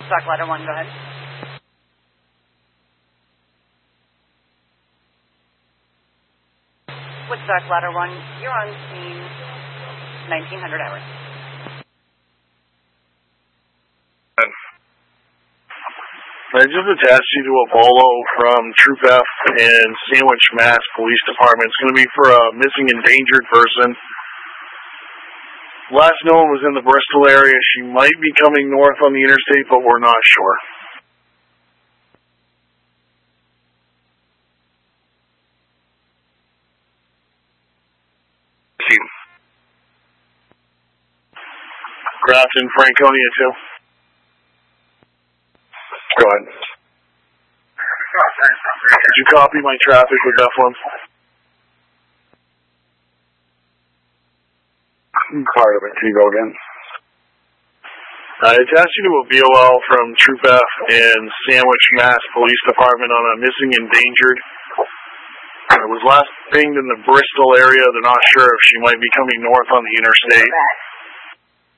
Stock ladder 1, go ahead. Woodstock ladder 1, you're on scene 1900 hours. I just attached you to a bolo from Troop F and Sandwich, Mass. Police Department. It's going to be for a missing endangered person. Last known was in the Bristol area. She might be coming north on the interstate, but we're not sure. Grafton, Franconia 2. Go ahead. Did you copy my traffic with F1? Part of it. Can you go again? I attached you to a VOL from Troop F and Sandwich, Mass. Police Department on a missing endangered. It was last pinged in the Bristol area. They're not sure if she might be coming north on the interstate.